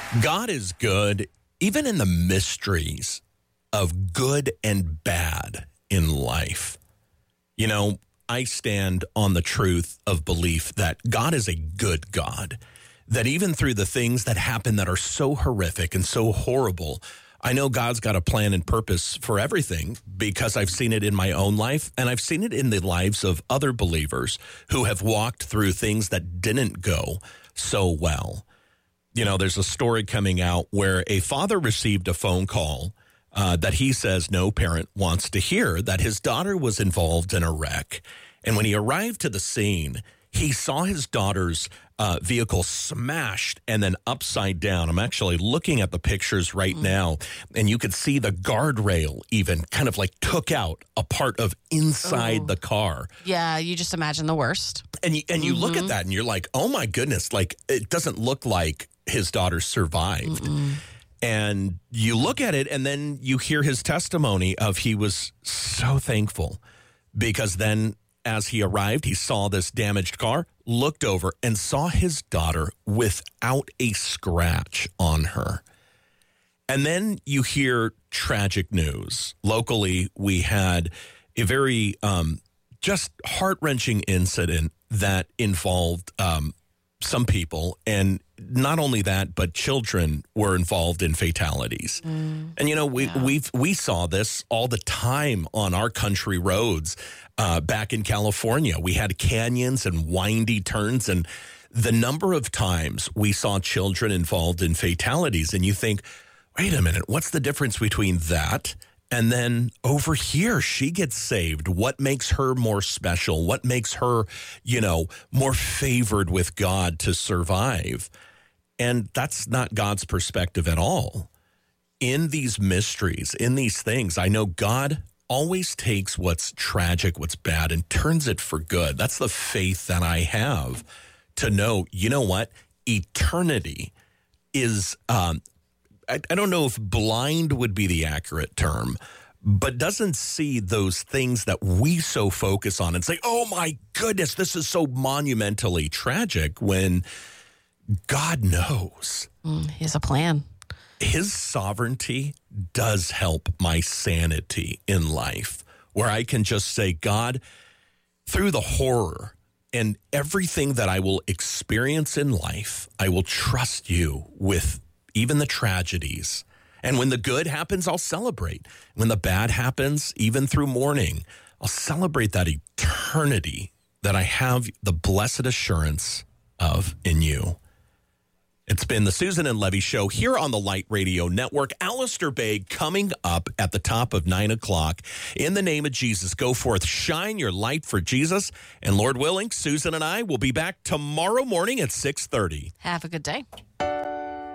God is good, even in the mysteries of good and bad in life. You know, I stand on the truth of belief that God is a good God, that even through the things that happen that are so horrific and so horrible, I know God's got a plan and purpose for everything because I've seen it in my own life and I've seen it in the lives of other believers who have walked through things that didn't go so well. You know, there's a story coming out where a father received a phone call that he says no parent wants to hear, that his daughter was involved in a wreck. And when he arrived to the scene, he saw his daughter's vehicle smashed and then upside down. I'm actually looking at the pictures right now, and you could see the guardrail even kind of like took out a part of inside the car. Yeah, you just imagine the worst. And you look at that and you're like, oh my goodness, like it doesn't look like his daughter survived. And you look at it and then you hear his testimony of he was so thankful because then as he arrived, he saw this damaged car, looked over and saw his daughter without a scratch on her. And then you hear tragic news. Locally, we had a very just heart-wrenching incident that involved some people, and not only that, but children were involved in fatalities. And you know, we saw this all the time on our country roads back in California. We had canyons and windy turns, and the number of times we saw children involved in fatalities, and you think, wait a minute, what's the difference between that and then over here, she gets saved? What makes her more special? What makes her, you know, more favored with God to survive? And that's not God's perspective at all. In these mysteries, in these things, I know God always takes what's tragic, what's bad, and turns it for good. That's the faith that I have to know, you know what? Eternity is I don't know if blind would be the accurate term, but doesn't see those things that we so focus on and say, oh my goodness, this is so monumentally tragic, when God knows. He has a plan. His sovereignty does help my sanity in life, where I can just say, God, through the horror and everything that I will experience in life, I will trust you with even the tragedies. And when the good happens, I'll celebrate. When the bad happens, even through mourning, I'll celebrate that eternity that I have the blessed assurance of in you. It's been the Susan and Levy Show here on the Light Radio Network. Alistair Begg coming up at the top of 9 o'clock. In the name of Jesus, go forth, shine your light for Jesus. And Lord willing, Susan and I will be back tomorrow morning at 6:30. Have a good day.